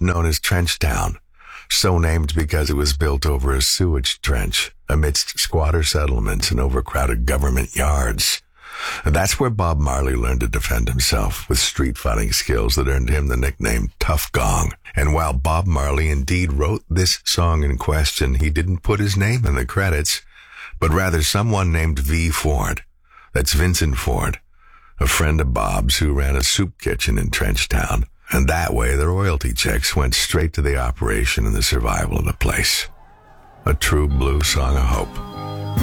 known as Trenchtown, so named because it was built over a sewage trench amidst squatter settlements and overcrowded government yards. And that's where Bob Marley learned to defend himself with street fighting skills that earned him the nickname Tough Gong. And while Bob Marley indeed wrote this song in question, he didn't put his name in the credits, but rather someone named V. Ford. That's Vincent Ford, a friend of Bob's who ran a soup kitchen in Trenchtown. And that way the royalty checks went straight to the operation and the survival of the place. A true blue song of hope.